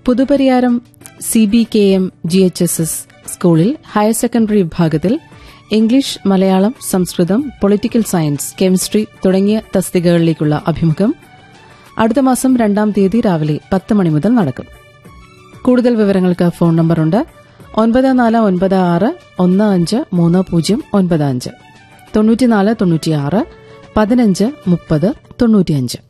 Puthupariyaram CBKM GHSS സ്കൂളിൽ higher secondary വിഭാഗത്തിൽ English, Malayalam, സംസ്കൃതം, political science, chemistry തുടങ്ങിയ തസ്തികകളിലേക്കുള്ള അഭിമുഖം അടുത്ത മാസം 2-ാം തീയതി രാവിലെ 10 മണി മുതൽ നടക്കും. കൂടുതൽ വിവരങ്ങൾക്ക് ഫോൺ നമ്പറുണ്ട് 9496153095 9496 153095.